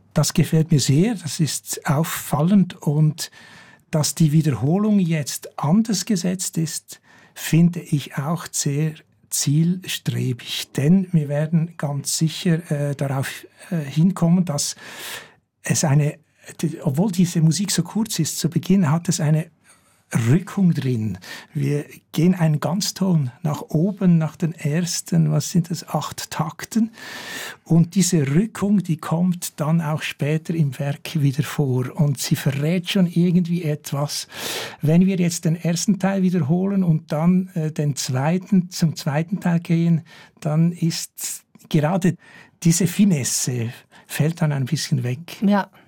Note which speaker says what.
Speaker 1: Das gefällt mir sehr, das ist auffallend, und dass die Wiederholung jetzt anders gesetzt ist, finde ich auch sehr zielstrebig. Denn wir werden ganz sicher darauf hinkommen, dass es obwohl diese Musik so kurz ist, zu Beginn hat es eine Rückung drin. Wir gehen einen Ganzton nach oben, nach den ersten, 8 Takten. Und diese Rückung, die kommt dann auch später im Werk wieder vor. Und sie verrät schon irgendwie etwas. Wenn wir jetzt den ersten Teil wiederholen und dann zum zweiten Teil gehen, dann ist gerade diese Finesse fällt dann ein bisschen weg.
Speaker 2: Ja,